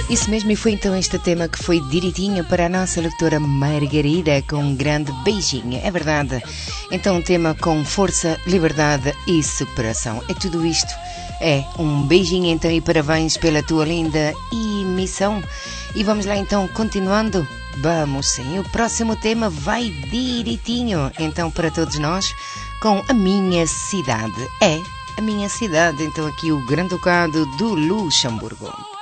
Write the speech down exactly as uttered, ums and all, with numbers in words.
Isso mesmo, e foi então este tema que foi direitinho para a nossa leitora Margarida, com um grande beijinho, é verdade. Então um tema com força, liberdade e superação. É tudo isto. É, um beijinho então e parabéns pela tua linda emissão. E vamos lá então, continuando. Vamos sim, o próximo tema vai direitinho, então para todos nós, com a minha cidade. É, a minha cidade, então aqui o Grande Ducado do Luxemburgo.